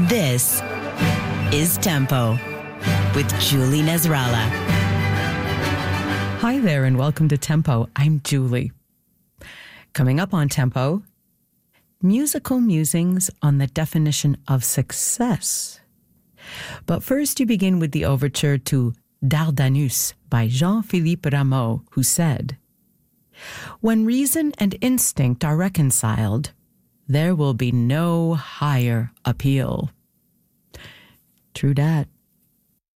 This is Tempo with Julie Nasrallah. Hi there and welcome to Tempo. I'm Julie. Coming up on Tempo, musical musings on the definition of success. But first you begin with the overture to Dardanus by Jean-Philippe Rameau, who said, "When reason and instinct are reconciled, there will be no higher appeal." True dat.